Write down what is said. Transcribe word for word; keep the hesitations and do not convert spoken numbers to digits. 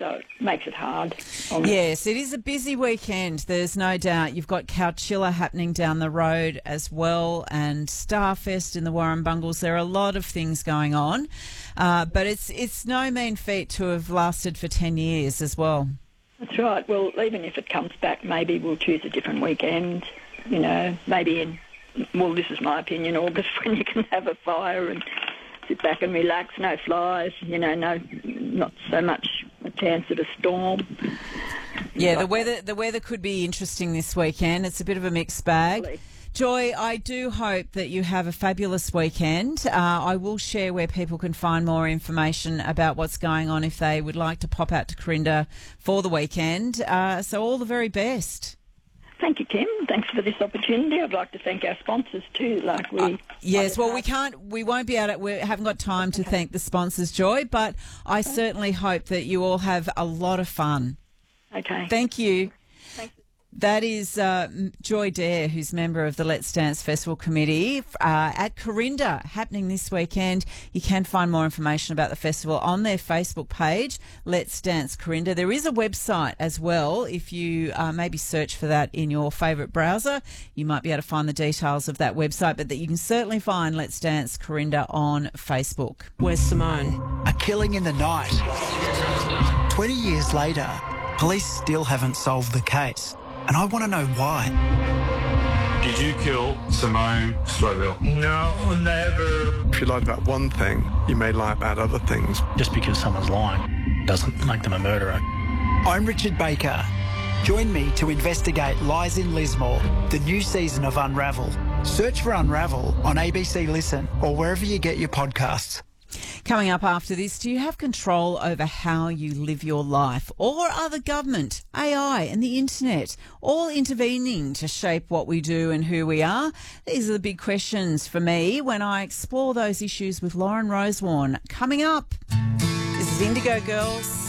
so it makes it hard. On Yes, it is a busy weekend, there's no doubt. You've got Couchilla happening down the road as well, and Starfest in the Warrumbungles. There are a lot of things going on, uh, but it's it's no mean feat to have lasted for ten years as well. That's right. Well, even if it comes back, maybe we'll choose a different weekend, you know, maybe in, well, this is my opinion, August, when you can have a fire and sit back and relax, no flies, you know, no, not so much a chance of a storm. Yeah, the weather the weather could be interesting this weekend. It's a bit of a mixed bag. Really? Joy, I do hope that you have a fabulous weekend. Uh, I will share where people can find more information about what's going on if they would like to pop out to Corinda for the weekend. Uh, so all the very best. Thank you, Kim. Thanks for this opportunity. I'd like to thank our sponsors too. Like we, uh, yes, well, we can't, we won't be able to, we haven't got time to okay. thank the sponsors, Joy, but I okay. certainly hope that you all have a lot of fun. Okay. Thank you. Thanks. That is uh, Joy Dare, who's member of the Let's Dance Festival Committee uh, at Corinda, happening this weekend. You can find more information about the festival on their Facebook page, Let's Dance Corinda. There is a website as well. If you uh, maybe search for that in your favourite browser, you might be able to find the details of that website, but that you can certainly find Let's Dance Corinda on Facebook. Where's Simone? A killing in the night. twenty years later, police still haven't solved the case. And I want to know why. Did you kill Simone Stroville? No, never. If you lied about one thing, you may lie about other things. Just because someone's lying doesn't make them a murderer. I'm Richard Baker. Join me to investigate Lies in Lismore, the new season of Unravel. Search for Unravel on A B C Listen or wherever you get your podcasts. Coming up after this, do you have control over how you live your life? Or are the government, A I and the internet all intervening to shape what we do and who we are? These are the big questions for me when I explore those issues with Lauren Rosewarne. Coming up, this is Indigo Girls.